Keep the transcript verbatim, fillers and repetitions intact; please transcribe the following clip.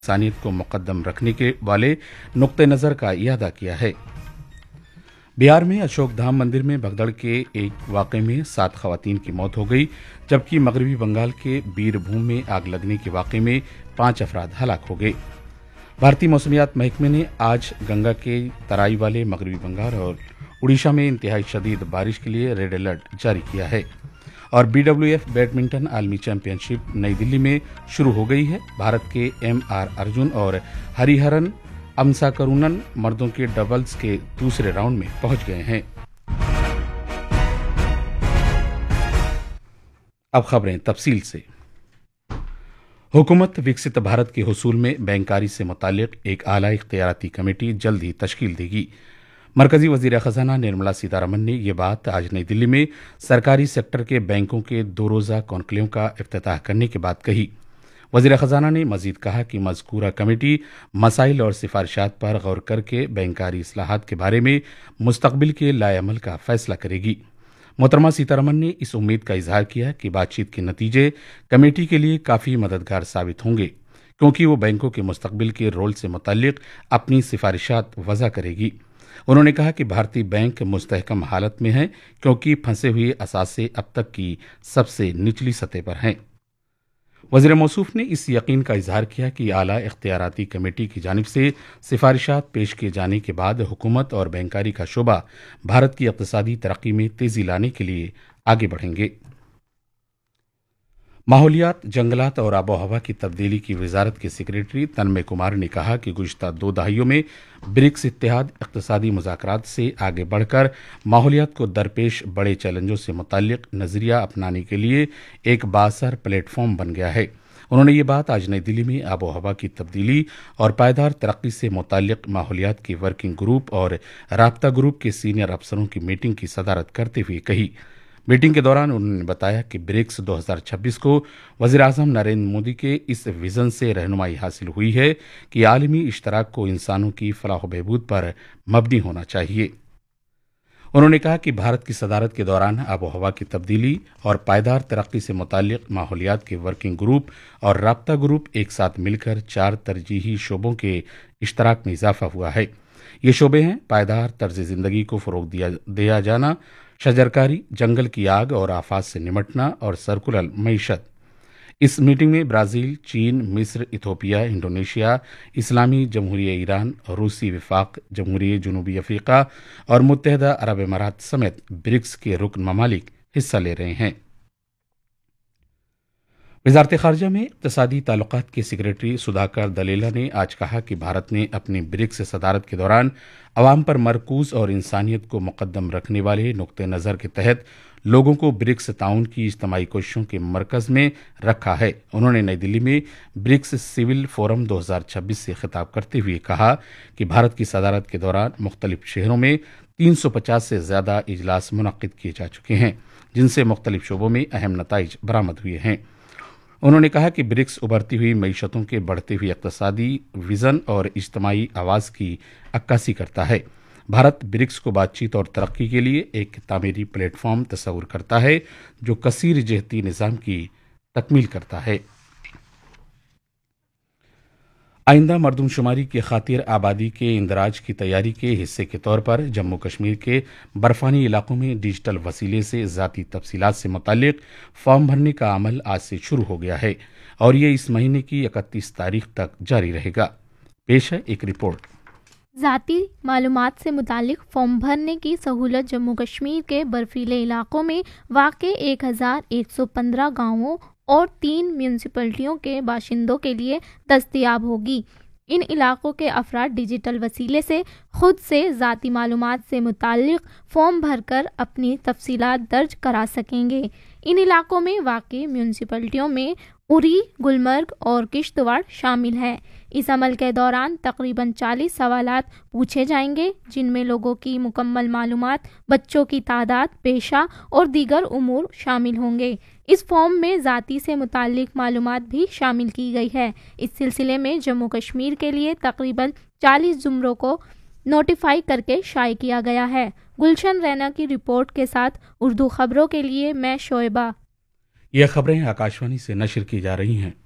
इंसानियत को मुकद्दम रखने के वाले नुक्ते नज़र का इयादा किया है। बिहार में अशोक धाम मंदिर में भगदड़ के एक वाक़े में सात खवातीन की मौत हो गई, जबकि मगरबी बंगाल के बीरभूम में आग लगने के वाक़े में पांच अफराद हलाक हो गए। भारतीय मौसमियात महकमे ने आज गंगा के तराई वाले मगरबी बंगाल और उड़ीसा में इंतहाई शदीद बारिश के लिए रेड अलर्ट जारी किया है। और बीडब्ल्यूएफ बैडमिंटन आलमी चैंपियनशिप नई दिल्ली में शुरू हो गई है। भारत के एम आर अर्जुन और हरिहरन अमसाकरुणन मर्दों के डबल्स के दूसरे राउंड में पहुंच गए हैं। अब खबरें तफसील से। हुकूमत विकसित भारत के हुसूल में बैंकारी से मुतालिक एक आला इख्तियाराती कमेटी जल्द ही तश्कील देगी। मरकजी वजीर खजाना निर्मला सीतारमन ने यह बात आज नई दिल्ली में सरकारी सेक्टर के बैंकों के दो रोज़ा कॉन्क्लेव का इफ्तिताह करने के बाद कही। वजीर खजाना ने मजीद कहा कि मज़कूरा कमेटी मसाइल और सिफारिशात पर गौर करके बैंकारी इस्लाहात के बारे में मुस्तकबिल के लाएअमल का फैसला करेगी। मोहतरमा सीतारमन ने इस उम्मीद का इजहार किया कि बातचीत के नतीजे कमेटी के लिए काफ़ी मददगार साबित होंगे, क्योंकि वो बैंकों के मुस्तकबिल के रोल से मुतल्लिक अपनी सिफारिशात वज़ा करेगी। उन्होंने कहा कि भारतीय बैंक मुस्तहकम हालत में है, क्योंकि फंसे हुए असासे अब तक की सबसे निचली सतह पर हैं। वज़ीर मौसूफ ने इस यकीन का इजहार किया कि आला इख्तियाराती कमेटी की जानिब से सिफारिशात पेश किए जाने के बाद हुकूमत और बैंकारी का शोबा भारत की इक़्तिसादी तरक्की में तेज़ी लाने के लिए आगे बढ़ेंगे। माहौलियात, जंगलात और आबो हवा की तब्दीली की वजारत के सेक्रेटरी तन्मय कुमार ने कहा कि गुज़िश्ता दो दहाइयों में ब्रिक्स इत्तेहाद इक़्तिसादी मुज़ाकरात से आगे बढ़कर माहौलियात को दरपेश बड़े चैलेंजों से मुताल्लिक़ नज़रिया अपनाने के लिए एक बाअसर प्लेटफॉर्म बन गया है। उन्होंने ये बात आज नई दिल्ली में आबो हवा की तब्दीली और पायदार तरक्की से मुताल्लिक़ माहौलियात की वर्किंग ग्रुप और राब्ता ग्रुप के सीनियर अफसरों की मीटिंग की सदारत करते हुए कही। मीटिंग के दौरान उन्होंने बताया कि ब्रिक्स दो हज़ार छब्बीस को वज़ीर आज़म नरेंद्र मोदी के इस विज़न से रहनुमाई हासिल हुई है कि आलमी इश्तराक को इंसानों की फलाह बहबूद पर मबनी होना चाहिए। उन्होंने कहा कि भारत की सदारत के दौरान आबो हवा की तब्दीली और पायदार तरक्की से मुताल्लिक़ माहौलियात के वर्किंग ग्रुप और राब्ता ग्रुप एक साथ मिलकर चार तरजीही शोबों के इश्तराक में इजाफा हुआ है। ये शोबे हैं पायदार तर्ज ज़िंदगी को फ़रोग़ दिया दिया जाना, शजरकारी, जंगल की आग और आफात से निमटना और सर्कुलर मईशत। इस मीटिंग में ब्राज़ील, चीन, मिस्र, इथोपिया, इंडोनेशिया, इस्लामी जमहूरिया ईरान, रूसी विफाक, जमहूरिया जनूबी अफ्रीका और मुत्तहदा अरब अमारात समेत ब्रिक्स के रुकन ममालिक हिस्सा ले रहे हैं। वज़ारत ख़ारजा में इक़्तिसादी ताल्लुक़ात के सेक्रेटरी सुधाकर दलेला ने आज कहा कि भारत ने अपनी ब्रिक्स सदारत के दौरान अवाम पर मरकूज़ और इंसानियत को मुक़द्दम रखने वाले नुक्ते नज़र के तहत लोगों को ब्रिक्स ताउन की इज्तमाई कोशिशों के मरकज़ में रखा है। उन्होंने नई दिल्ली में ब्रिक्स सिविल फोरम दो हज़ार छब्बीस से खिताब करते हुए कहा कि भारत की सदारत के दौरान मुख्तलिफ शहरों में तीन सौ पचास से ज़्यादा इजलास मुनक़्क़िद किए जा चुके हैं, जिनसे मुख्तलिफ शोबों में अहम नताइज बरामद हुए हैं। उन्होंने कहा कि ब्रिक्स उभरती हुई मईशतों के बढ़ते हुए इक़्तिसादी विज़न और इज्तमाई आवाज़ की अक्कासी करता है। भारत ब्रिक्स को बातचीत और तरक्की के लिए एक तामीरी प्लेटफॉर्म तस्वुर करता है जो कसीर जहती निज़ाम की तकमील करता है। आइंदा मरदमशुमारी की खातिर आबादी के इंदराज की तैयारी के हिस्से के तौर पर जम्मू कश्मीर के बर्फानी इलाकों में डिजिटल वसीले से ज़ाती तफसीलात से मुताल्लिक़ फॉर्म भरने का अमल आज से शुरू हो गया है और ये इस महीने की इकतीस तारीख तक जारी रहेगा। पेश है एक रिपोर्ट। ज़ाती मालूमात से मुतालिक फॉर्म भरने की सहूलत जम्मू कश्मीर के बर्फीले इलाकों में वाक़े एक हज़ार एक सौ पंद्रह गाँवों और तीन म्यूनसिपलिटियों के बाशिंदों के लिए दस्तयाब होगी। इन इलाकों के अफराद डिजिटल वसीले से खुद से ज़ाती मालूमात से मुतालिक फ़ॉर्म भरकर अपनी तफसीलात दर्ज करा सकेंगे। इन इलाकों में वाक़ई म्यूनसिपलिटियों में उरी, गुलमर्ग और किश्तवाड़ शामिल है। इस अमल के दौरान तकरीबन चालीस सवालात पूछे जाएंगे, जिनमें लोगों की मुकम्मल मालूमात, बच्चों की तादाद, पेशा और दीगर उमूर शामिल होंगे। इस फॉर्म में ज़ाती से मुताल्लिक मालूमात भी शामिल की गई है। इस सिलसिले में जम्मू कश्मीर के लिए तकरीबन चालीस जुमरों को नोटिफाई करके शाये किया गया है। गुलशन रैना की रिपोर्ट के साथ उर्दू खबरों के लिए मैं शोएबा। यह खबरें आकाशवाणी से नशर की जा रही हैं।